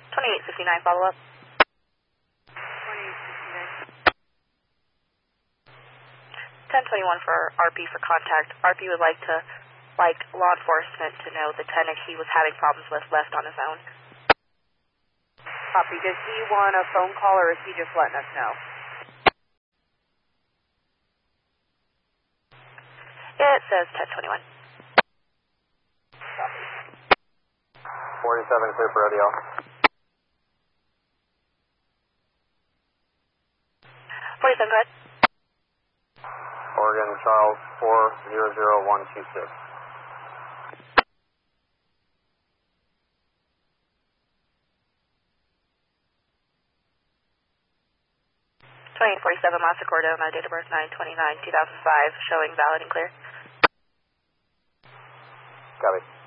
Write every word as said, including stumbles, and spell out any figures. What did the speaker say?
twenty-eight fifty-nine follow-up. twenty-eight fifty-nine. ten twenty-one for R P for contact. R P would like to, like law enforcement to know the tenant he was having problems with left on his own. Copy. Does he want a phone call or is he just letting us know? It says ten twenty-one. Copy. forty-seven clear for radio. forty-seven, go ahead. Oregon Charles four zero zero one two six. twenty-eight forty-seven Massa Cordova, date of birth nine twenty-nine two thousand five, showing valid and clear. Copy.